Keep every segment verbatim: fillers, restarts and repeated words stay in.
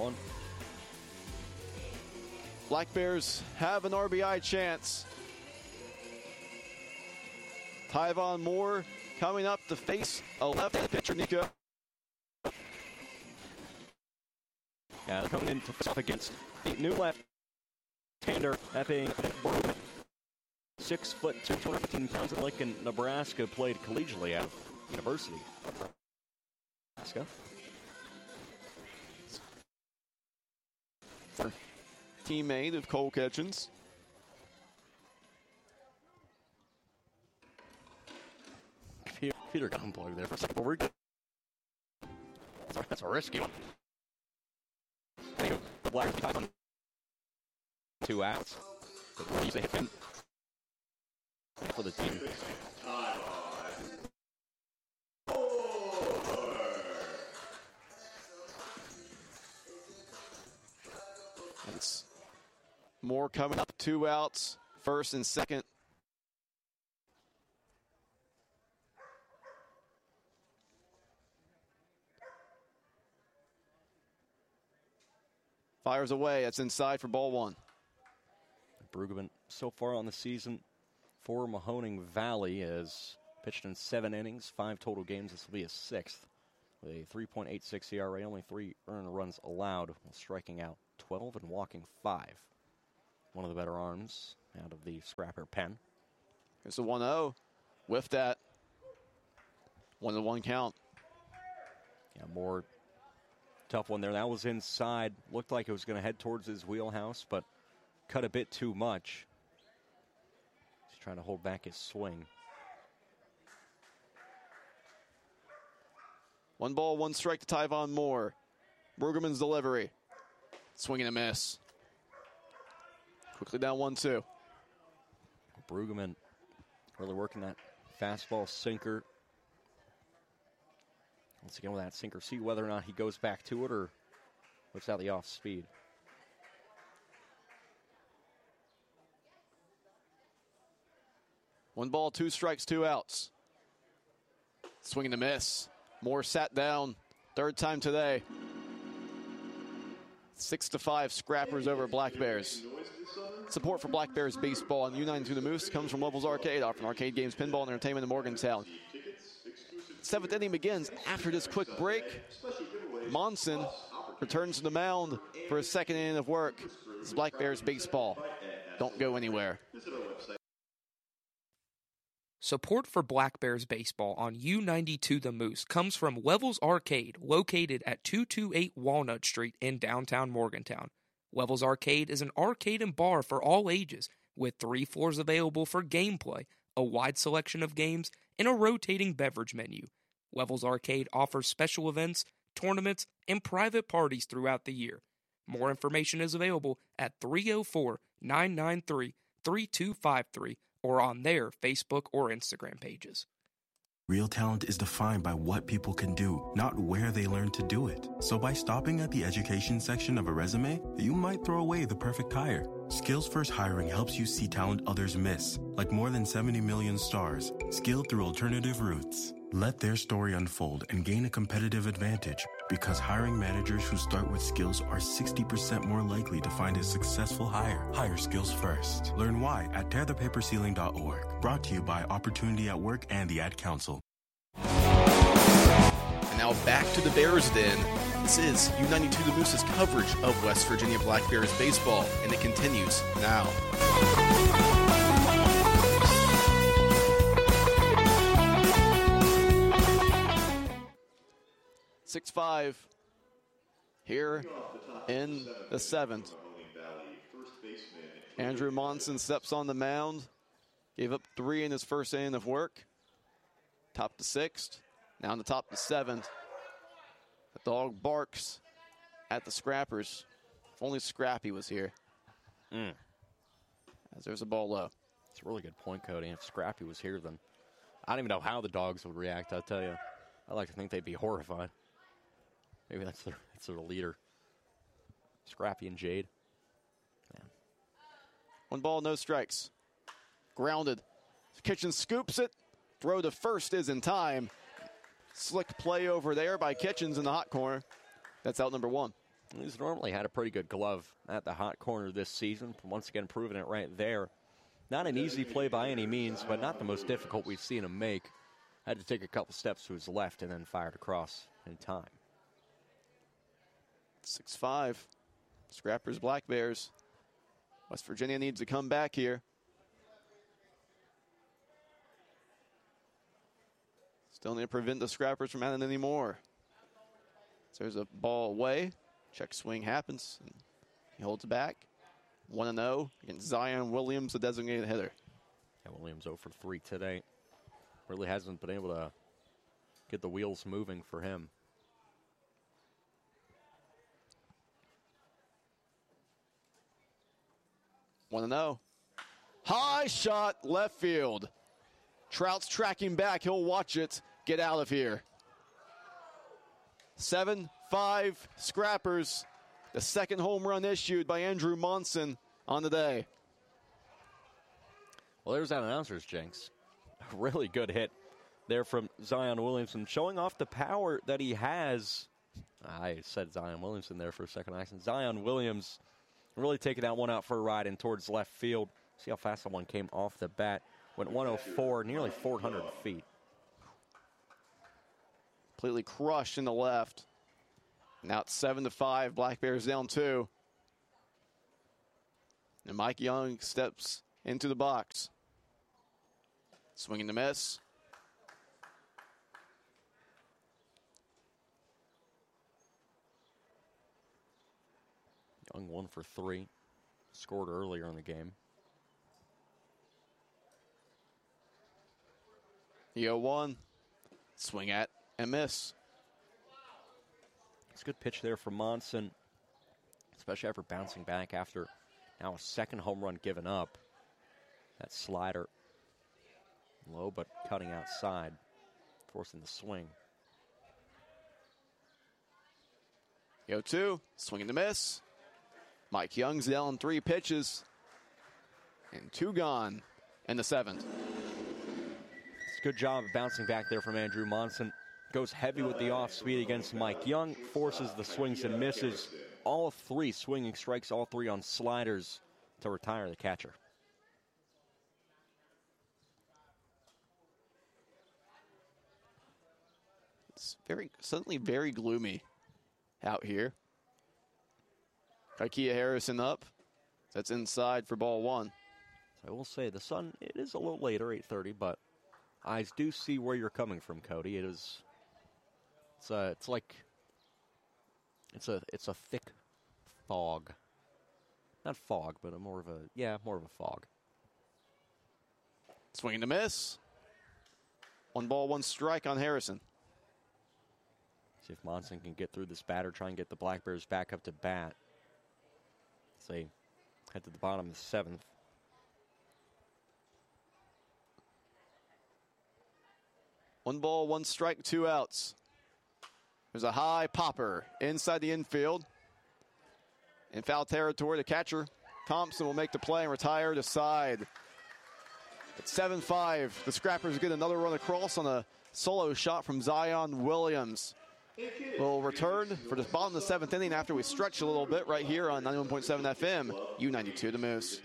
one. Black Bears have an R B I chance. Tyvon Moore coming up to face a left-handed pitcher, Nico. Yeah, coming in to face off against the new left-hander, that being six foot two, two hundred fifteen pounds of Lincoln, Nebraska, played collegially at University of Nebraska. Teammate of Cole Kitchens. Peter, Peter got unplugged there for a second, but we're good. That's a, that's a risky one. Anyway, the Black Bears on two outs. But he's a hit for the team. It's Moore coming up, two outs, first and second. Fires away. That's inside for ball one. Brueggemann so far on the season for Mahoning Valley has pitched in seven innings, five total games. This will be his sixth with a three point eight six E R A, only three earned runs allowed, while striking out twelve and walking five. One of the better arms out of the Scrapper pen. It's a one oh. Whiffed that. One to one count. Yeah, more tough one there. That was inside. Looked like it was going to head towards his wheelhouse, but cut a bit too much. He's trying to hold back his swing. One ball, one strike to Tyvon Moore. Brueggemann's delivery. Swing and a miss. Quickly down one two. Brueggemann really working that fastball sinker. Once again with that sinker, see whether or not he goes back to it or looks out the off speed. One ball, two strikes, two outs. Swing and a miss. Moore sat down. Third time today. Six to five, Scrappers over Black Bears. Support for Black Bears baseball on U ninety-two The Moose comes from Levels Arcade, offering arcade games, pinball, and entertainment in Morgantown. Seventh inning begins after this quick break. Monson returns to the mound for his second inning of work. This is Black Bears baseball. Don't go anywhere. Support for Black Bears baseball on U ninety-two The Moose comes from Levels Arcade, located at two twenty-eight Walnut Street in downtown Morgantown. Levels Arcade is an arcade and bar for all ages, with three floors available for gameplay, a wide selection of games, and a rotating beverage menu. Levels Arcade offers special events, tournaments, and private parties throughout the year. More information is available at three oh four, nine nine three, three two five three or on their Facebook or Instagram pages. Real talent is defined by what people can do, not where they learn to do it. So by stopping at the education section of a resume, you might throw away the perfect hire. Skills First Hiring helps you see talent others miss, like more than seventy million stars, skilled through alternative routes. Let their story unfold and gain a competitive advantage, because hiring managers who start with skills are sixty percent more likely to find a successful hire. Hire skills first. Learn why at tear the paper ceiling dot org. Brought to you by Opportunity at Work and the Ad Council. And now back to the Bears Den. This is U ninety-two The Moose's coverage of West Virginia Black Bears baseball, and it continues now. six five here in the seventh. Andrew Monson steps on the mound. Gave up three in his first inning of work. Top to sixth. Now in the top to seventh. The dog barks at the Scrappers. If only Scrappy was here. Mm. As there's a ball low. It's a really good point, Cody. If Scrappy was here, then I don't even know how the dogs would react, I'll tell you. I like to think they'd be horrified. Maybe that's their, that's their leader. Scrappy and Jade. Man. One ball, no strikes. Grounded. Kitchen scoops it. Throw to first is in time. Slick play over there by Kitchens in the hot corner. That's out number one. He's normally had a pretty good glove at the hot corner this season. Once again, proving it right there. Not an easy play by any means, but not the most difficult we've seen him make. Had to take a couple steps to his left and then fired across in time. six five. Scrappers, Black Bears. West Virginia needs to come back here. Still need to prevent the Scrappers from adding any more. So there's a ball away. Check swing happens. And he holds it back. one and oh against Zion Williams, the designated hitter. Yeah, Williams oh for three today. Really hasn't been able to get the wheels moving for him. one and oh. High shot, left field. Trout's tracking back. He'll watch it. Get out of here. seven five Scrappers. The second home run issued by Andrew Monson on the day. Well, there's that announcer's jinx. A really good hit there from Zion Williamson, showing off the power that he has. I said Zion Williamson there for a second. I said Zion Williams really taking that one out for a ride and towards left field. See how fast that one came off the bat. Went one oh four, nearly four hundred feet. Completely crushed in the left. Now it's seven to five. Black Bears down two. And Mike Young steps into the box. Swinging the miss. Young one for three. Scored earlier in the game. The oh one. Swing at and miss. It's a good pitch there from Monson, especially after bouncing back after now a second home run given up. That slider low but cutting outside, forcing the swing. The oh two. Swinging the miss. Mike Young's down three pitches. And two gone in the seventh. It's a good job of bouncing back there from Andrew Monson. Goes heavy with the off speed against Mike Young. Forces the swings and misses. All three swinging strikes, all three on sliders to retire the catcher. It's very, suddenly very gloomy out here. Ikea Harrison up. That's inside for ball one. I will say the sun, it is a little later, eight thirty, but eyes do see where you're coming from, Cody. It is, it's a, it's like, it's a, it's a thick fog. Not fog, but a more of a, yeah, more of a fog. Swinging to miss. One ball, one strike on Harrison. See if Monson can get through this batter, try and get the Black Bears back up to bat. Say, head to the bottom of the seventh. One ball, one strike, two outs. There's a high popper inside the infield. In foul territory, the catcher, Thompson, will make the play and retire to side. It's seven five. The Scrappers get another run across on a solo shot from Zion Williams. We'll return for the bottom of the seventh inning after we stretch a little bit right here on ninety-one point seven F M, U ninety-two The Moose.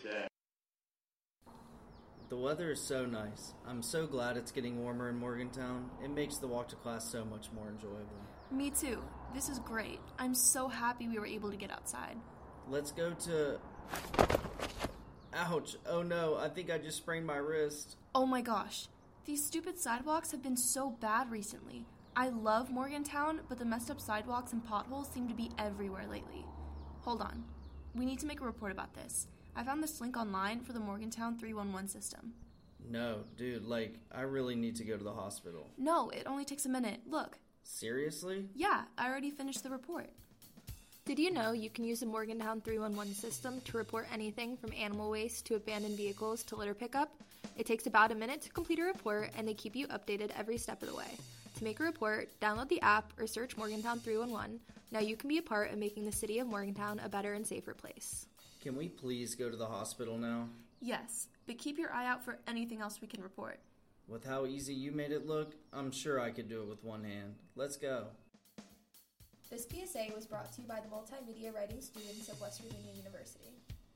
The weather is so nice. I'm so glad it's getting warmer in Morgantown. It makes the walk to class so much more enjoyable. Me too. This is great. I'm so happy we were able to get outside. Let's go to... Ouch. Oh no, I think I just sprained my wrist. Oh my gosh. These stupid sidewalks have been so bad recently. I love Morgantown, but the messed up sidewalks and potholes seem to be everywhere lately. Hold on. We need to make a report about this. I found this link online for the Morgantown three one one system. No, dude, like, I really need to go to the hospital. No, it only takes a minute. Look. Seriously? Yeah, I already finished the report. Did you know you can use the Morgantown three one one system to report anything from animal waste to abandoned vehicles to litter pickup? It takes about a minute to complete a report, and they keep you updated every step of the way. To make a report, download the app or search Morgantown three one one. Now you can be a part of making the city of Morgantown a better and safer place. Can we please go to the hospital now? Yes, but keep your eye out for anything else we can report. With how easy you made it look, I'm sure I could do it with one hand. Let's go. This P S A was brought to you by the multimedia writing students of West Virginia University.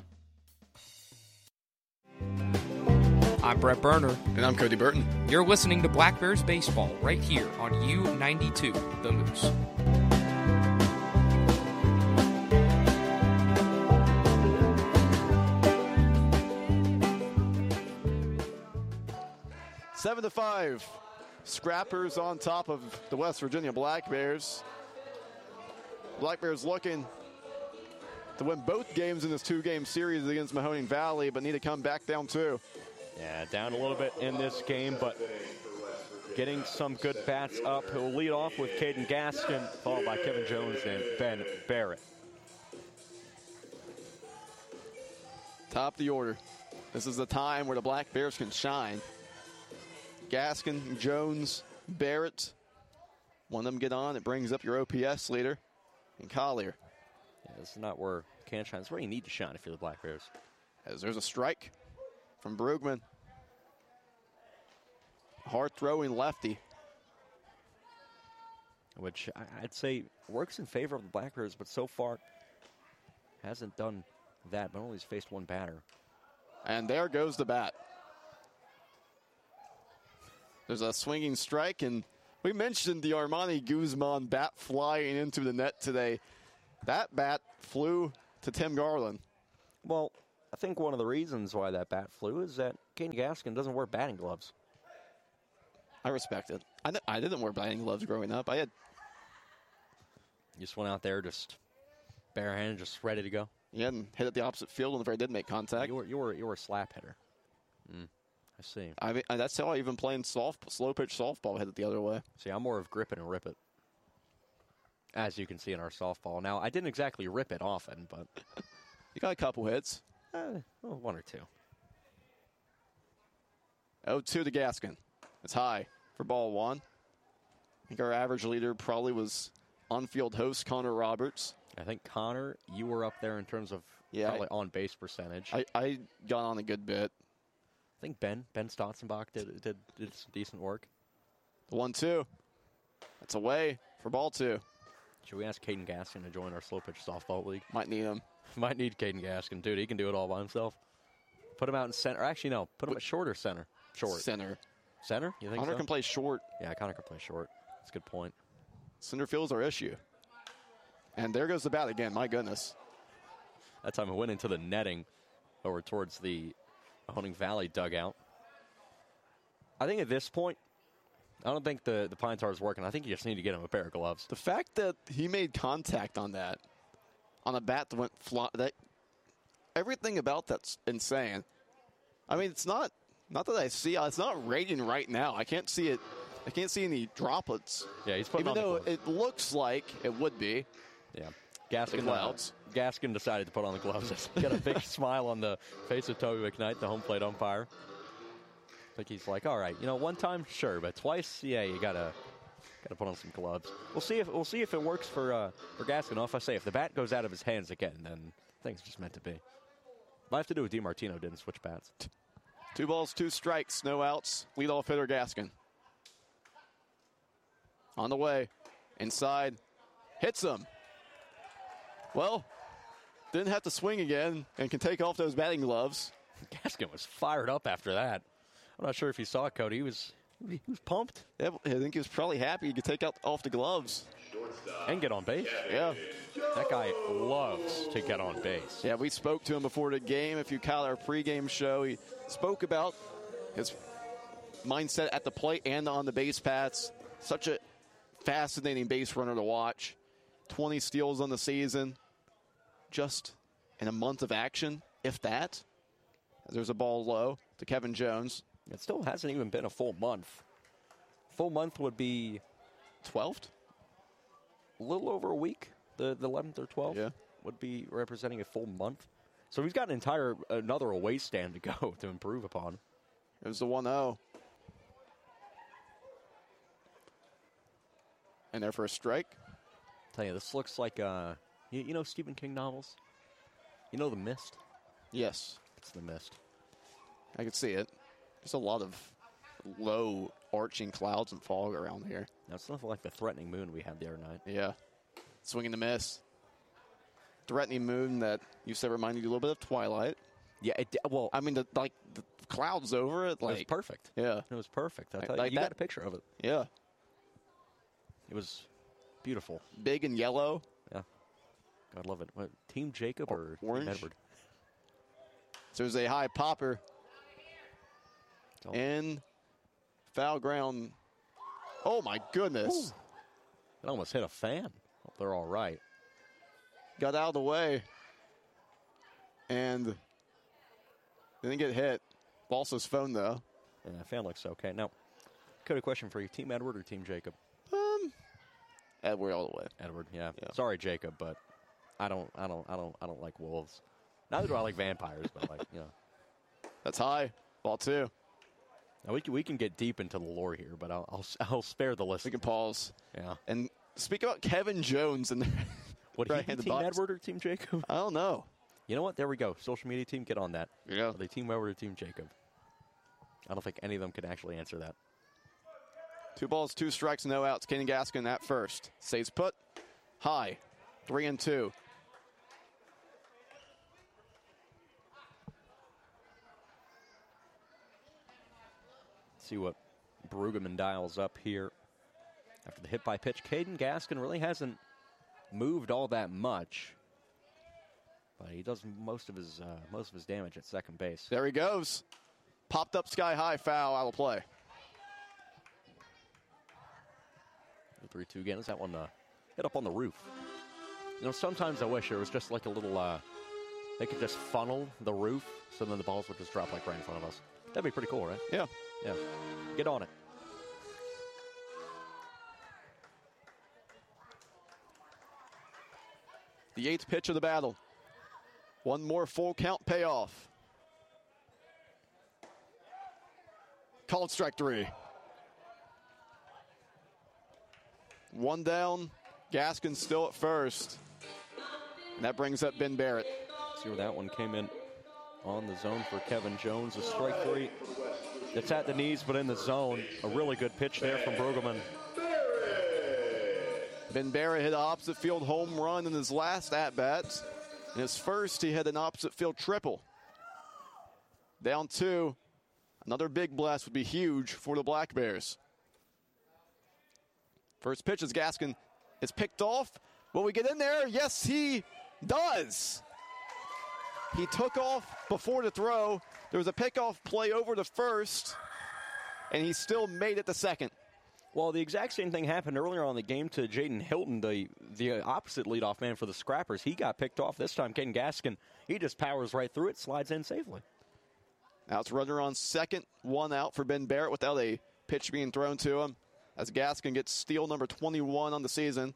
I'm Brett Berner. And I'm Cody Burton. You're listening to Black Bears Baseball right here on U ninety-two, The Moose. Seven to five. Scrappers on top of the West Virginia Black Bears. Black Bears looking to win both games in this two-game series against Mahoning Valley, but need to come back down two. Yeah, down a little bit in this game, but getting some good bats up. He'll lead off with Caden Gaskin, followed by Kevin Jones and Ben Barrett. Top of the order. This is the time where the Black Bears can shine. Gaskin, Jones, Barrett. One of them get on, it brings up your O P S leader, and Collier. Yeah, this is not where can shine. It's where you need to shine if you're the Black Bears. As there's a strike from Brugman. Hard-throwing lefty. Which I'd say works in favor of the Black Bears, but so far hasn't done that, but only has faced one batter. And there goes the bat. There's a swinging strike, and we mentioned the Armani Guzman bat flying into the net today. That bat flew to Tim Garland. Well, I think one of the reasons why that bat flew is that Caden Gaskin doesn't wear batting gloves. I respect it. I, I didn't wear batting gloves growing up. I had. You just went out there just barehanded, just ready to go. Yeah, and hit it the opposite field whenever I did make contact. You were you were you were a slap hitter. Mm, I see. I mean, that's how I even playing soft, slow pitch softball. Hit it the other way. See, I'm more of grip it and rip it, as you can see in our softball. Now, I didn't exactly rip it often, but you got a couple hits. Uh, well, one or two. oh two to Gaskin. It's high for ball one. I think our average leader probably was on-field host Connor Roberts. I think, Connor, you were up there in terms of yeah, probably on-base percentage. I, I got on a good bit. I think Ben, Ben Stotzenbach did, did, did some decent work. The one two. That's away for ball two. Should we ask Caden Gaskin to join our slow-pitch softball league? Might need him. Might need Caden Gaskin. Dude, he can do it all by himself. Put him out in center. Actually, no. Put him at short or center? Short. Center. Center? You think Connor so? can play short. Yeah, Connor can play short. That's a good point. Center field's our issue. And there goes the bat again. My goodness. That time it went into the netting over towards the Mahoning Valley dugout. I think at this point, I don't think the, the Pine Tar is working. I think you just need to get him a pair of gloves. The fact that he made contact on that, on a bat that went fly, that everything about that's insane. I mean, it's not, not that I see, it's not raining right now. I can't see it. I can't see any droplets. Yeah, he's putting Even on though the gloves. it looks like it would be. Yeah. Gaskin, clouds. Uh, Gaskin decided to put on the gloves. Got a big smile on the face of Toby McKnight, the home plate umpire. I think he's like, all right, you know, one time, sure, but twice, yeah, you gotta gotta put on some gloves. We'll see if we'll see if it works for uh, for Gaskin. If I say if the bat goes out of his hands again, then things just meant to be. Might have to do with DiMartino didn't switch bats. Two balls, two strikes, no outs. Leadoff hitter Gaskin. On the way, inside, hits him. Well, didn't have to swing again and can take off those batting gloves. Gaskin was fired up after that. I'm not sure if you saw it, Cody. He was he was pumped. Yeah, I think he was probably happy he could take out off the gloves. And get on base. Yeah. That guy loves to get on base. Yeah, we spoke to him before the game. If you caught our pregame show, he spoke about his mindset at the plate and on the base paths. Such a fascinating base runner to watch. twenty steals on the season. Just in a month of action, if that. There's a ball low to Kevin Jones. It still hasn't even been a full month. Full month would be twelfth? A little over a week. The, the eleventh or twelfth yeah. would be representing a full month. So he's got an entire, another away stand to go to improve upon. There's the one oh. And there for a strike. Tell you, this looks like, uh, you, you know Stephen King novels? You know The Mist? Yes. It's The Mist. I can see it. There's a lot of low arching clouds and fog around here. Now, it's nothing like the threatening moon we had the other night. Yeah. Swinging to miss. Threatening moon that you said reminded you a little bit of Twilight. Yeah, it, well, I mean, the, like, the clouds over it. Like, it was perfect. Yeah. It was perfect. I Like- thought like you that- got a picture of it. Yeah. It was beautiful. Big and yellow. Yeah. God love it. What, Team Jacob or Orange? Team Edward? So there's a high popper. Oh. In foul ground. Oh, my goodness. It almost hit a fan. Hope they're all right. Got out of the way. And didn't get hit. Balsa's phone, though. Yeah, fan looks okay. Now, got a question for you. Team Edward or Team Jacob? Um, Edward all the way. Edward, yeah. Yeah. Sorry, Jacob, but I don't, I don't, I don't, I don't like wolves. Neither do I like vampires, but like, you know. That's high. Ball two. Now we can we can get deep into the lore here, but I'll I'll, I'll spare the list. We can pause. Yeah. And speak about Kevin Jones in the Would he be right-handed Team box. Edward or Team Jacob? I don't know. You know what? There we go. Social media team, get on that. Yeah. Are they Team Edward or Team Jacob? I don't think any of them could actually answer that. Two balls, two strikes, no outs. Kenny Gaskin at first. Stays put. High. Three and two. See what Brueggemann dials up here after the hit by pitch. Caden Gaskin really hasn't moved all that much, but he does most of his uh, most of his damage at second base. There he goes. Popped up sky high, foul, out of play. three two again. Is that one uh, hit up on the roof? You know, sometimes I wish there was just like a little, uh, they could just funnel the roof so then the balls would just drop like right in front of us. That'd be pretty cool, right? Yeah. Yeah. Get on it. The eighth pitch of the battle. One more full count payoff. Called strike three. One down. Gaskin still at first. And that brings up Ben Barrett. See where that one came in on the zone for Kevin Jones. A strike three. It's at the knees, but in the zone. A really good pitch there from Brueggemann. Ben Barrett hit an opposite field home run in his last at-bat. In his first, he had an opposite field triple. Down two. Another big blast would be huge for the Black Bears. First pitch as Gaskin is picked off. Will we get in there? Yes, he does. He took off before the throw. There was a pickoff play over to first, and he still made it to second. Well, the exact same thing happened earlier on in the game to Jaden Hilton, the the opposite leadoff man for the Scrappers. He got picked off this time. Caden Gaskin, he just powers right through it, slides in safely. Now it's runner on second, one out for Ben Barrett without a pitch being thrown to him as Gaskin gets steal number twenty-one on the season.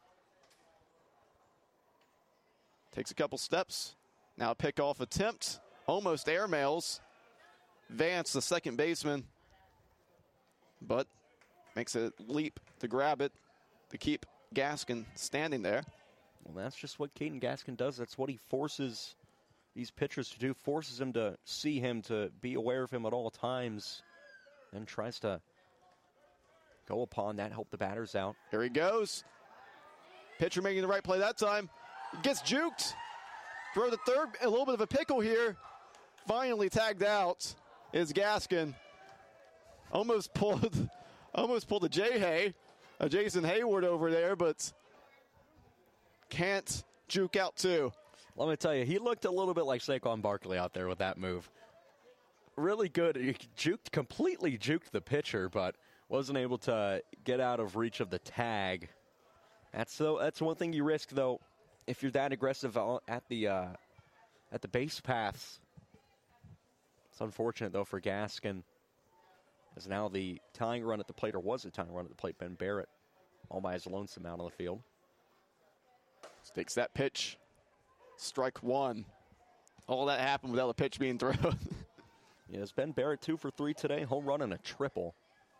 Takes a couple steps. Now a pickoff attempt. Almost airmails Vance, the second baseman, but makes a leap to grab it to keep Gaskin standing there. Well, that's just what Caden Gaskin does. That's what he forces these pitchers to do, forces them to see him, to be aware of him at all times, and tries to go upon that, help the batters out. Here he goes. Pitcher making the right play that time. Gets juked. Throw to third. A little bit of a pickle here. Finally tagged out is Gaskin. Almost pulled, almost pulled a J-Hay, a Jason Hayward over there, but can't juke out two. Let me tell you, he looked a little bit like Saquon Barkley out there with that move. Really good. He juked, completely juked the pitcher, but wasn't able to get out of reach of the tag. That's so. That's one thing you risk, though, if you're that aggressive at the uh, at the base paths. It's unfortunate, though, for Gaskin, as now the tying run at the plate, or was a tying run at the plate, Ben Barrett, all by his lonesome out on the field. Takes that pitch. Strike one. All that happened without a pitch being thrown. Yes, Ben Barrett two for three today, home run and a triple.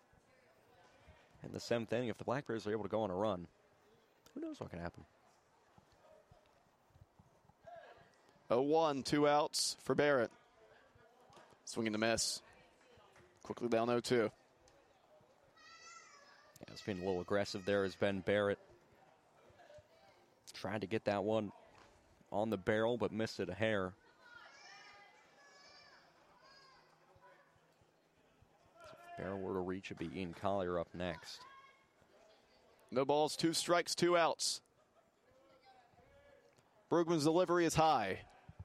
In the seventh inning, if the Black Bears are able to go on a run, who knows what can happen. oh one, two outs for Barrett. Swinging the miss. Quickly down oh two. Yeah, it's been a little aggressive there as Ben Barrett. Tried to get that one on the barrel, but missed it a hair. If barrel were to reach, it'd be Ian Collier up next. No balls, two strikes, two outs. Brugman's delivery is high.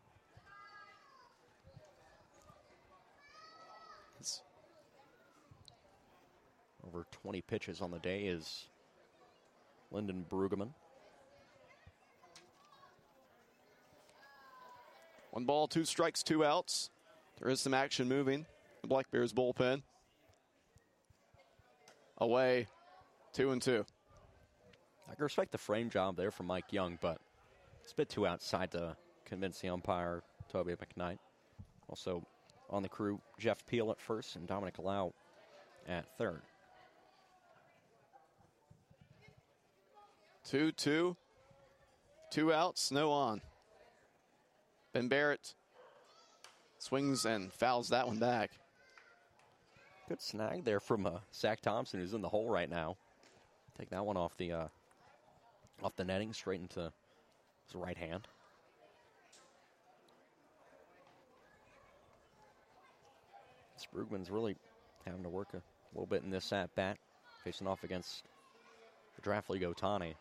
It's Over twenty pitches on the day is Lyndon Brueggemann. One ball, two strikes, two outs. There is some action moving. The Black Bears bullpen. Away, two and two. I can respect the frame job there from Mike Young, but it's a bit too outside to convince the umpire, Toby McKnight. Also on the crew, Jeff Peel at first and Dominic Lau at third. Two, two. Two outs, no on. Ben Barrett swings and fouls that one back. Good snag there from uh, Zach Thompson, who's in the hole right now. Take that one off the uh, off the netting, straight into his right hand. Brugman's really having to work a little bit in this at bat, facing off against the draft league Otani.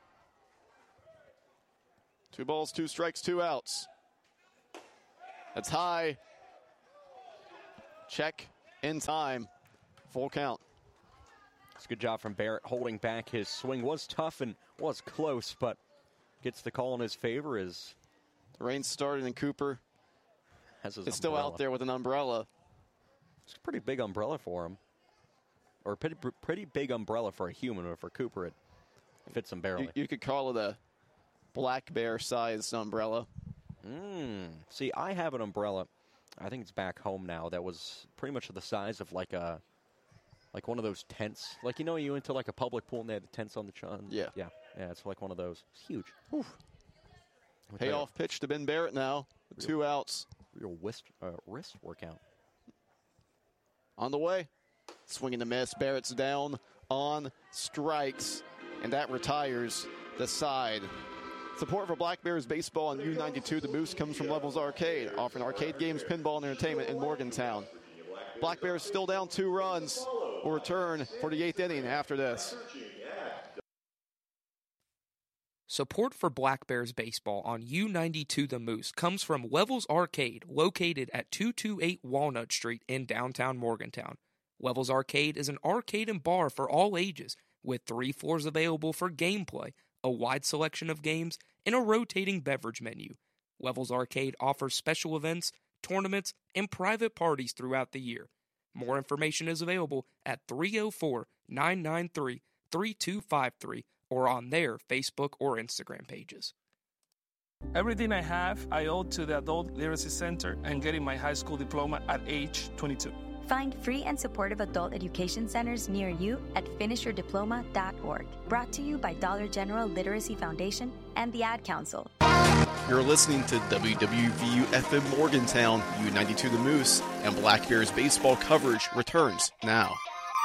Two balls, two strikes, two outs. That's high. Check in time. Full count. It's a good job from Barrett holding back. His swing was tough and was close, but gets the call in his favor as the rain started and Cooper has his is still out there with an umbrella. It's a pretty big umbrella for him. Or a pretty, pretty big umbrella for a human, but for Cooper it fits him barely. You, you could call it a Black Bear sized umbrella. Mm. See, I have an umbrella. I think it's back home now. That was pretty much the size of like a, like one of those tents. Like, you know, you went to like a public pool and they had the tents on the chun. Yeah. Yeah. Yeah, it's like one of those. It's huge. Oof. Payoff pitch to Ben Barrett now. Real, two outs. Real wrist, uh, wrist workout. On the way. Swing and a miss. Barrett's down on strikes. And that retires the side. Support for Black Bears baseball on U ninety-two The Moose comes from Levels Arcade, offering arcade games, pinball, and entertainment in Morgantown. Black Bears still down two runs. Will return for the eighth inning after this. Support for Black Bears baseball on U ninety-two The Moose comes from Levels Arcade, located at two twenty-eight Walnut Street in downtown Morgantown. Levels Arcade is an arcade and bar for all ages, with three floors available for gameplay, a wide selection of games, and a rotating beverage menu. Levels Arcade offers special events, tournaments, and private parties throughout the year. More information is available at three oh four, nine nine three, three two five three or on their Facebook or Instagram pages. Everything I have, I owe to the Adult Literacy Center and getting my high school diploma at age twenty-two. Find free and supportive adult education centers near you at finish your diploma dot org. Brought to you by Dollar General Literacy Foundation and the Ad Council. You're listening to W W V U F M Morgantown, U ninety-two The Moose, and Black Bears baseball coverage returns now.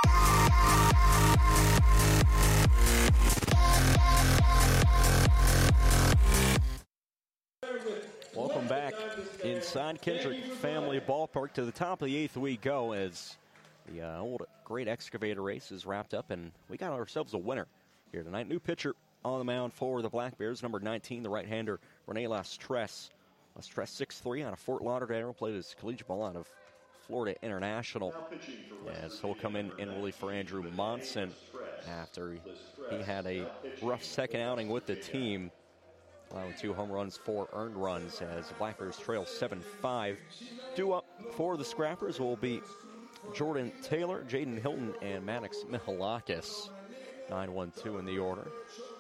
Welcome back inside Kendrick Family Ballpark. To the top of the eighth we go as the uh, old great excavator race is wrapped up, and we got ourselves a winner here tonight. New pitcher on the mound for the Black Bears, number nineteen, the right-hander Rene Lastres. Lastres six three out of Fort Lauderdale, played his collegiate ball out of Florida International. As he'll come in in relief for Andrew Monson after he, he had a rough second outing with the team, allowing two home runs, four earned runs as the Black Bears trail seven five. Due up for the Scrappers will be Jordan Taylor, Jaden Hilton, and Maddox Michalakis. nine one two in the order.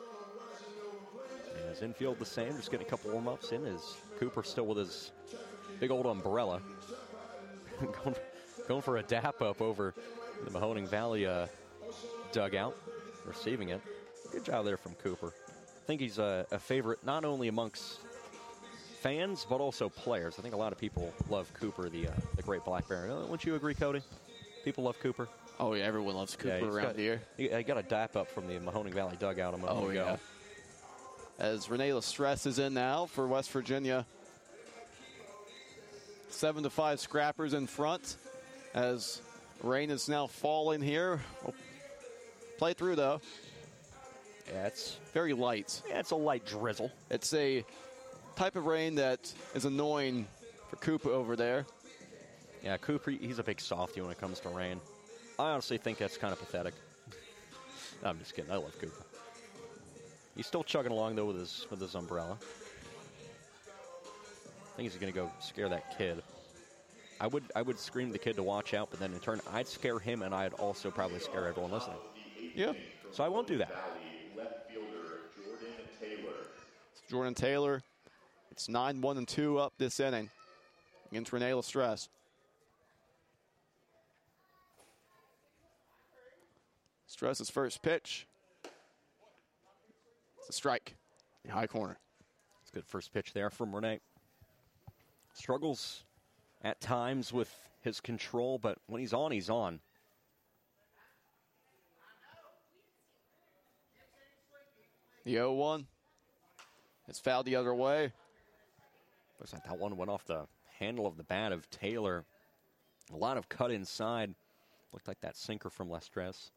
As infield the same, just getting a couple warm-ups in as Cooper still with his big old umbrella. going, going for a dap-up over the Mahoning Valley uh, dugout, receiving it. Good job there from Cooper. I think he's a, a favorite not only amongst fans, but also players. I think a lot of people love Cooper, the uh, the great Black Bear. Uh, wouldn't you agree, Cody? People love Cooper? Oh, yeah, everyone loves Cooper yeah, around got, here. He, he got a dap up from the Mahoning Valley dugout a moment oh, ago. Yeah. as Renee Lestress is in now for West Virginia. Seven to five Scrappers in front as rain is now falling here. We'll play through though. Yeah, it's very light. Yeah, it's a light drizzle. It's a type of rain that is annoying for Cooper over there. Yeah, Cooper, he's a big softy when it comes to rain. I honestly think that's kind of pathetic. No, I'm just kidding. I love Cooper. He's still chugging along though with his with his umbrella. I think he's going to go scare that kid. I would I would scream the kid to watch out, but then in turn I'd scare him, and I'd also probably scare everyone listening. Yeah. So I won't do that. Jordan Taylor. It's nine one and two up this inning against Renee Lestress. Stress's first pitch. It's a strike. The high corner. It's a good first pitch there from Renee. Struggles at times with his control, but when he's on, he's on. The oh one. It's fouled the other way. Looks like that one went off the handle of the bat of Taylor. A lot of cut inside. Looked like that sinker from Lestress.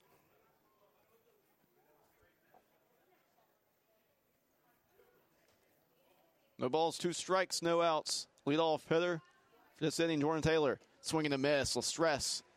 No balls, two strikes, no outs. Leadoff hitter for this inning, Jordan Taylor. Swinging a miss. Lestress